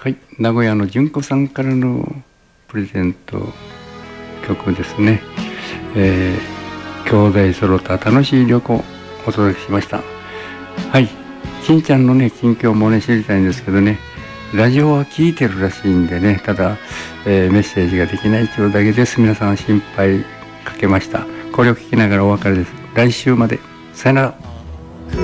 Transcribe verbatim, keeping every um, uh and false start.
はい、名古屋の純子さんからのプレゼント曲ですね。えー、兄弟揃った楽しい旅行お届けしました。はい、しんちゃんのね近況もね知りたいんですけどね、ラジオは聞いてるらしいんでね、ただ、えー、メッセージができないというだけです。皆さん心配かけました。これを聞きながらお別れです。来週までさよなら。